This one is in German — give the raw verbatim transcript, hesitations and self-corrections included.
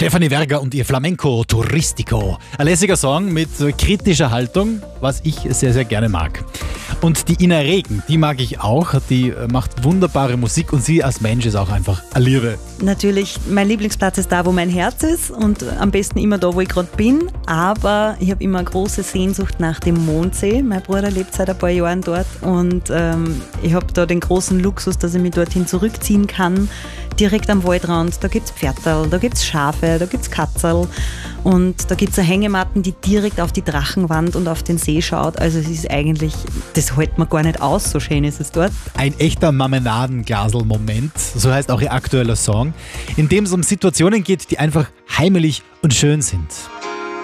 Stefanie Verger und ihr Flamenco Touristico. Ein lässiger Song mit kritischer Haltung, was ich sehr, sehr gerne mag. Und die Ina Regen, die mag ich auch. Die macht wunderbare Musik und sie als Mensch ist auch einfach eine Liebe. Natürlich, mein Lieblingsplatz ist da, wo mein Herz ist und am besten immer da, wo ich gerade bin. Aber ich habe immer eine große Sehnsucht nach dem Mondsee. Mein Bruder lebt seit ein paar Jahren dort und ähm, ich habe da den großen Luxus, dass ich mich dorthin zurückziehen kann. Direkt am Waldrand, da gibt es Pferdl, da gibt es Schafe, da gibt es Katzel und da gibt es eine Hängematten, die direkt auf die Drachenwand und auf den See schaut. Also es ist eigentlich, das hält man gar nicht aus, so schön ist es dort. Ein echter Marmeladenglasel-Moment, so heißt auch ihr aktueller Song, in dem es um Situationen geht, die einfach heimelig und schön sind.